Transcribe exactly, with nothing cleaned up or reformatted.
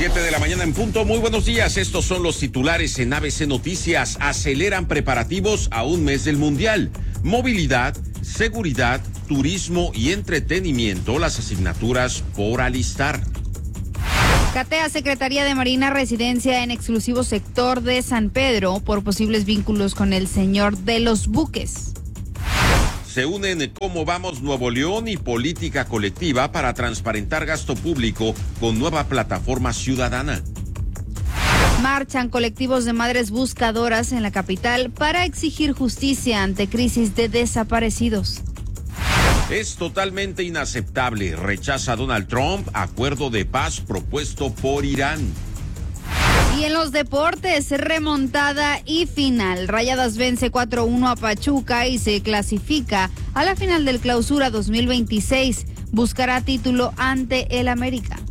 Siete de la mañana en punto. Muy buenos días. Estos son los titulares en A B C Noticias. Aceleran preparativos a un mes del Mundial. Movilidad, seguridad, turismo y entretenimiento, las asignaturas por alistar. Catea Secretaría de Marina residencia en exclusivo sector de San Pedro por posibles vínculos con el señor de los buques. Se unen Cómo Vamos Nuevo León y Política Colectiva para transparentar gasto público con nueva plataforma ciudadana. Marchan colectivos de madres buscadoras en la capital para exigir justicia ante crisis de desaparecidos. Es totalmente inaceptable. Rechaza Donald Trump acuerdo de paz propuesto por Irán. Y en los deportes, remontada y final. Rayadas vence cuatro uno a Pachuca y se clasifica a la final del Clausura dos mil veintiséis. Buscará título ante el América.